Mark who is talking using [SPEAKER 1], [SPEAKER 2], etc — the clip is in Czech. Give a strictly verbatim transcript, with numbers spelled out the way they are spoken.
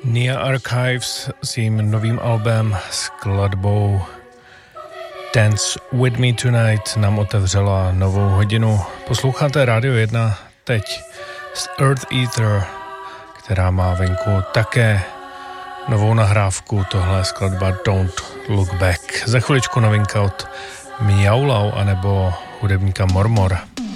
[SPEAKER 1] Nia Archives s jejím novým albem skladbou Dance With Me Tonight nám otevřela novou hodinu. Posloucháte Radio jedna teď z Earth Eater, která má venku také novou nahrávku. Tohle je skladba Don't Look Back. Za chviličku novinka od Miaulau anebo hudebníka Mormor.